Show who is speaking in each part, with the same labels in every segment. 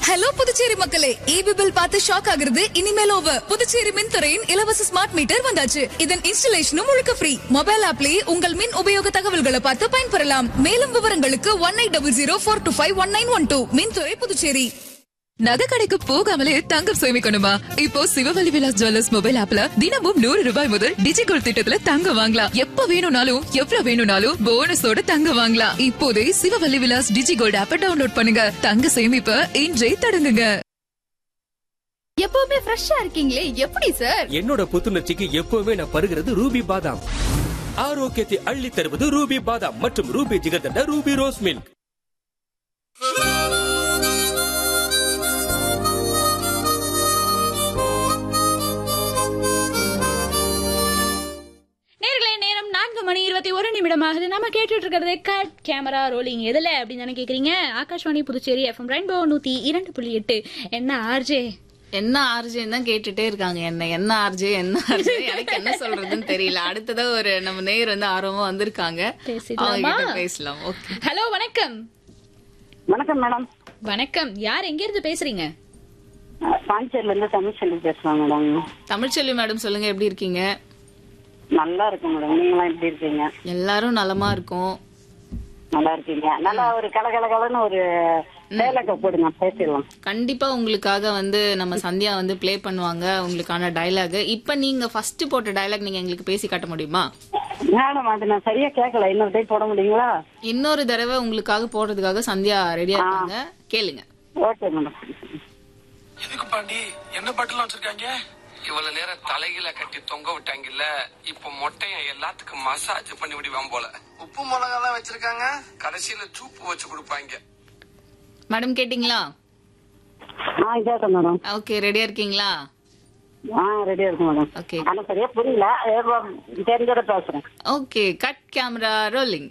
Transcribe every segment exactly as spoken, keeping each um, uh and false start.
Speaker 1: Hello Puducherry மக்களே, EB bill பார்த்து shock ஆகுறது இனிமேல் ஓவர். புதுச்சேரி மின்துறையின் இலவச ஸ்மார்ட் மீட்டர் வந்தாச்சு. இதன் இன்ஸ்டலேஷனும் முழுக்க ஃப்ரீ. மொபைல் ஆப்லயே உங்கள் மின் உபயோக தகவல்களை பார்த்து பயன்பெறலாம். மேலும் விவரங்களுக்கு one eight double zero four two five one nine one two. மின்துறை புதுச்சேரி.
Speaker 2: நகை கடைக்கு போகாமலே தங்கம் சேமிக்கணுமா? இப்போ சிவவழி விலாஸ் ஜுவல்லர்ஸ் மொபைல் ஆப்ல தினமும் நூறு ரூபாய் முதல் டிஜிகோல்ட் திட்டத்துல தங்கம் வாங்கலாம். எப்ப வேணும்னாலும் எவ்வளவு வேணும்னாலும் போனஸோட தங்கம் வாங்கலாம். இப்போதே சிவவழி விலாஸ் டிஜிகோல்ட் ஆப்பை டவுன்லோட் பண்ணுங்க. தங்க சேமிப்ப இன்றே தொடங்குங்க.
Speaker 3: எப்பவுமே ஃப்ரெஷ்ஷா இருக்கீங்களே, எப்படி சார்?
Speaker 4: என்னோட புத்துணர்ச்சிக்கு எப்பவுமே நான் பருகிறது ரூபி பாதாம். ஆரோக்கியத்தை அள்ளி தருவது ரூபி பாதாம் மற்றும் Ruby jigarthanda Ruby rose milk.
Speaker 3: நான்கு மணி இருபத்தி ஒரு நிமிடமாகுது. நம்ம கேட்டுட்டு இருக்கிறது கட் கேமரா ரோலிங். எதுல அப்படின்னு தானே கேக்குறீங்க? ஆகாஷ்வாணி புதுச்சேரி எஃப்எம் ரெயின்போ நூத்தி இரண்டு புள்ளி எட்டு. என்ன ஆர்ஜே
Speaker 5: என்ன ஆர்ஜேன்னு தான் கேட்டுட்டே இருக்காங்க. என்ன என்ன ஆர்ஜே என்ன ஆர்ஜே எனக்கு என்ன சொல்றதுன்னு தெரியல. அடுத்ததா ஒரு நம்ம நேயர் வந்து ஆர்வமா வந்திருக்காங்க, பேசலாம். ஓகே,
Speaker 3: ஹலோ, வணக்கம்.
Speaker 6: வணக்கம் மேடம்.
Speaker 3: வணக்கம், யார் எங்க இருந்து பேசுறீங்க?
Speaker 6: பாண்டிச்சேரில இருந்து தமிழ்ச்செல்வி பேசுறேன் மேடம்.
Speaker 5: தமிழ்ச்செல்வி மேடம், சொல்லுங்க, எப்படி இருக்கீங்க?
Speaker 6: நல்லா இருக்கும் மேடம். நீங்களாம் எப்படி இருக்கீங்க?
Speaker 5: எல்லாரும் நலமா இருக்கும்.
Speaker 6: நல்லா இருக்கீங்க. நல்லா ஒரு கலகலகலன்னு ஒரு டைலாக் போடுங்க, பேசிடலாம்.
Speaker 5: கண்டிப்பா உங்களுக்காக வந்து நம்ம சந்தியா வந்து பிளே பண்ணுவாங்க உங்களுக்கான டைலாக். இப்ப நீங்க ஃபர்ஸ்ட் போட்ட டைலாக் நீங்க எங்களுக்கு பேசி காட்ட முடியுமா?
Speaker 6: மேடம், அது நான் சரியா கேட்கல. இன்னொரு டைம் போட முடியுங்களா?
Speaker 5: இன்னொரு தடவை உங்களுக்காக போடுறதுக்காக சந்தியா ரெடியா இருக்காங்க, கேளுங்க.
Speaker 6: Okay madam.
Speaker 7: எதுக்கு பாண்டி என்ன பாட்டுலாம் வச்சிருக்காங்க? இவ்வளவு நேரம் தலையில கட்டி தொங்க விட்டாங்கல்ல, இப்ப மொட்டைய எல்லாத்துக்கும் மசாஜ் பண்ணி விடுவான் போல. உப்பு மிளகா தான் வச்சிருக்காங்க, கடைசியில சூப்பு வச்சு கொடுப்பாங்க.
Speaker 5: மேடம் கேட்டீங்களா?
Speaker 6: ஆ கேட்டேன் மேடம்.
Speaker 5: ஓகே, ரெடியா இருக்கீங்களா?
Speaker 6: ஆ ரெடியா இருக்கு மேடம்.
Speaker 5: ஓகே,
Speaker 6: ஆனா சரியா புரியல, தெரிஞ்சத பேசுறேன்.
Speaker 5: Okay, cut camera rolling.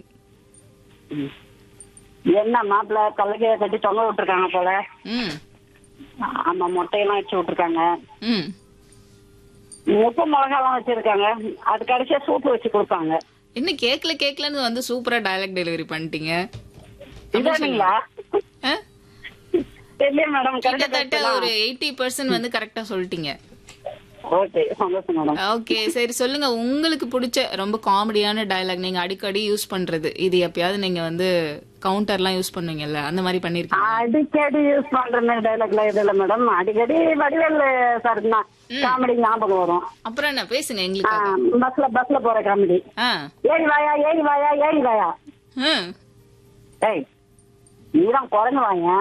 Speaker 6: என்ன மாப்பிள்ள தலைகைய கட்டி தொங்க விட்டுருக்காங்க போல.
Speaker 5: ம்
Speaker 6: ஆமா, மொட்டையெல்லாம் வச்சு விட்டுருக்காங்க.
Speaker 5: ம்
Speaker 6: உப்பு மிளகாலாம் வச்சிருக்காங்க, அது கடைசியா சூப்பு வச்சு கொடுப்பாங்க.
Speaker 5: என்ன கேக்கல கேக்கலன்னு வந்து சூப்பரா டயலாக் டெலிவரி பண்ணிட்டீங்க.
Speaker 6: இதானுங்களா? தெரியல மேடம்.
Speaker 5: கிட்டத்தட்ட ஒரு எயிட்டி பர்சன்ட் வந்து கரெக்டா சொல்லிட்டீங்க.
Speaker 6: ஓகே, சந்தோஷம் மேடம்.
Speaker 5: ஓகே, சரி, சொல்லுங்க உங்களுக்கு பிடிச்ச ரொம்ப காமெடியான டயலாக், நீங்க அடிக்கடி யூஸ் பண்றது. இது எப்பயாவது நீங்க வந்து கவுண்டர்லாம் யூஸ் பண்ணுவீங்கல்ல, அந்த மாதிரி பண்ணிருக்கீங்க?
Speaker 6: அடிக்கடி யூஸ் பண்ற மாதிரி டைலாக்லாம் இது இல்ல மேடம். அடிக்கடி வடிவேல் சார் தான் காமெடி ஞாபகம் வரும்.
Speaker 5: அப்புறம் என்ன பேசுங்க எங்களுக்கு.
Speaker 6: பஸ்ல பஸ்ல போற காமெடி. ஏறி வாயா ஏறி வாயா ஏறி வாயா. ஏய், நீதான் குறைஞ்சு வாங்க.